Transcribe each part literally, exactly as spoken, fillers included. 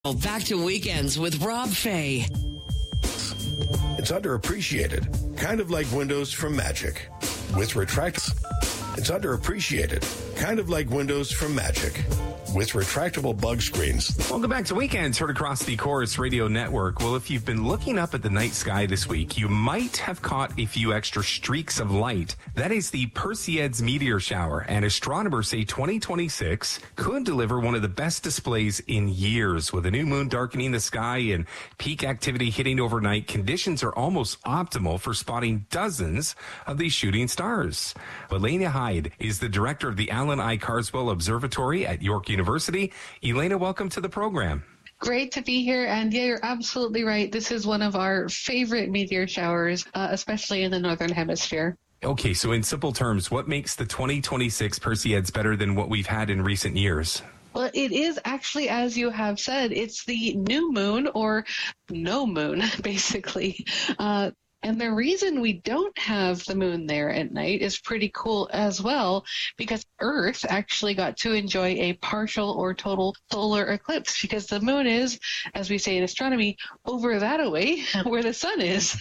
Back to Weekends with Rob Fay. It's underappreciated, kind of like windows from Magic. With retract, it's underappreciated, kind of like windows from Magic. With retractable bug screens. Welcome back to Weekends, heard across the Chorus Radio Network. Well, if you've been looking up at the night sky this week, you might have caught a few extra streaks of light. That is the Perseids meteor shower, and astronomers say twenty twenty-six could deliver one of the best displays in years. With a new moon darkening the sky and peak activity hitting overnight, conditions are almost optimal for spotting dozens of these shooting stars. Elena Hyde is the director of the Alan I. Carswell Observatory at York University. University. Elena, welcome to the program. Great to be here. And yeah, you're absolutely right. This is one of our favorite meteor showers, uh, especially in the Northern Hemisphere. Okay, so in simple terms, what makes the twenty twenty-six Perseids better than what we've had in recent years? Well, it is actually, as you have said, it's the new moon or no moon, basically. Uh, And the reason we don't have the moon there at night is pretty cool as well, because Earth actually got to enjoy a partial or total solar eclipse, because the moon is, as we say in astronomy, over that away where the sun is.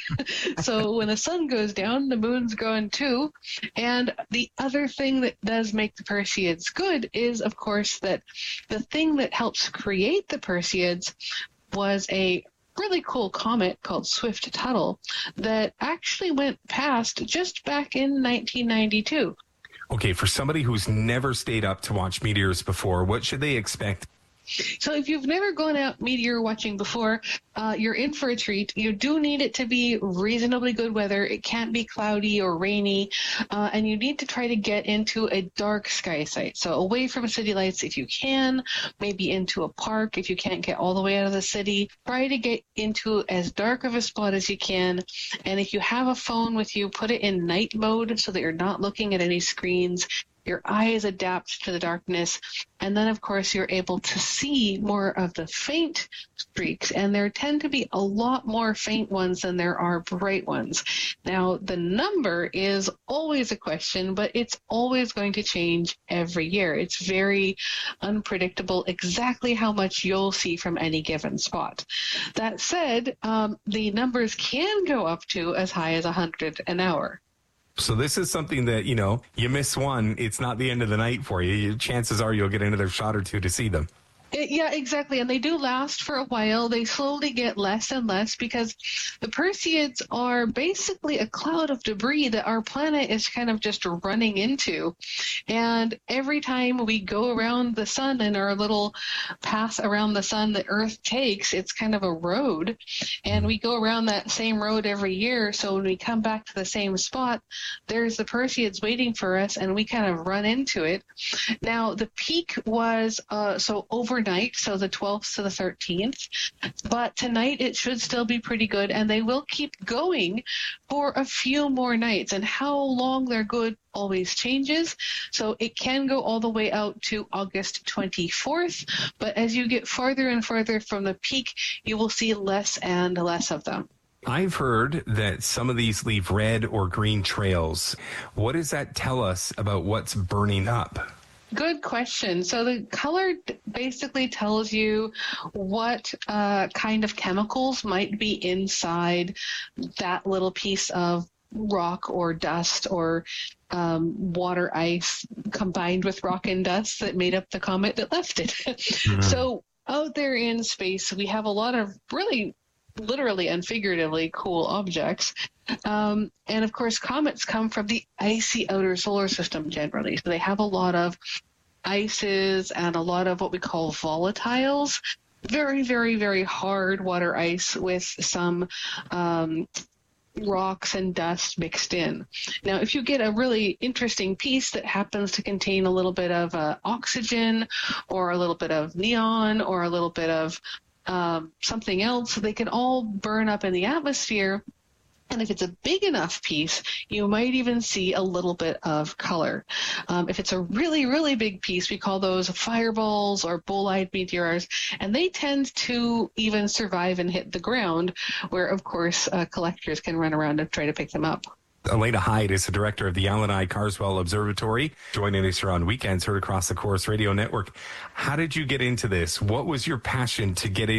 So when the sun goes down, the moon's gone too. And the other thing that does make the Perseids good is, of course, that the thing that helps create the Perseids was a really cool comet called Swift-Tuttle that actually went past just back in nineteen ninety-two. Okay, for somebody who's never stayed up to watch meteors before, what should they expect? So if you've never gone out meteor watching before, uh, you're in for a treat. You do need it to be reasonably good weather. It can't be cloudy or rainy. Uh, and you need to try to get into a dark sky site. So away from city lights if you can, maybe into a park if you can't get all the way out of the city. Try to get into as dark of a spot as you can. And if you have a phone with you, put it in night mode so that you're not looking at any screens. Your eyes adapt to the darkness, and then, of course, you're able to see more of the faint streaks, and there tend to be a lot more faint ones than there are bright ones. Now, the number is always a question, but it's always going to change every year. It's very unpredictable exactly how much you'll see from any given spot. That said, um, the numbers can go up to as high as one hundred an hour. So this is something that, you know, you miss one, it's not the end of the night for you. Chances are you'll get another shot or two to see them. Yeah, exactly. And they do last for a while. They slowly get less and less because the Perseids are basically a cloud of debris that our planet is kind of just running into. And every time we go around the sun in our little path around the sun that Earth takes, it's kind of a road. And we go around that same road every year. So when we come back to the same spot, there's the Perseids waiting for us, and we kind of run into it. Now, the peak was uh, so over night, so the twelfth to the thirteenth, but tonight it should still be pretty good, and they will keep going for a few more nights, and how long they're good always changes, so it can go all the way out to August twenty-fourth, but as you get farther and farther from the peak, you will see less and less of them. I've heard that some of these leave red or green trails. What does that tell us about what's burning up? Good question. So the color basically tells you what uh, kind of chemicals might be inside that little piece of rock or dust or um, water ice combined with rock and dust that made up the comet that left it. Mm-hmm. So out there in space, we have a lot of really literally and figuratively cool objects. Um, and of course, comets come from the icy outer solar system generally. So they have a lot of ices and a lot of what we call volatiles, very, very, very hard water ice with some um, rocks and dust mixed in. Now, if you get a really interesting piece that happens to contain a little bit of uh, oxygen or a little bit of neon or a little bit of um, something else, they can all burn up in the atmosphere. And if it's a big enough piece, you might even see a little bit of color. Um, if it's a really, really big piece, we call those fireballs or bolide meteors, and they tend to even survive and hit the ground, where, of course, uh, collectors can run around and try to pick them up. Elena Hyde is the director of the Allen I. Carswell Observatory, joining us here on Weekends, heard across the Corus Radio Network. How did you get into this? What was your passion to get into